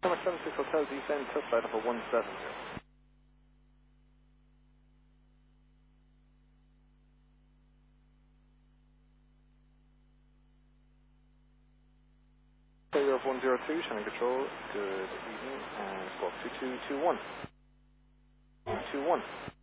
Number 76 Hotel, descend to flight number 170. Area of 102, Shannon Control, good evening, and squawk 2221. 21.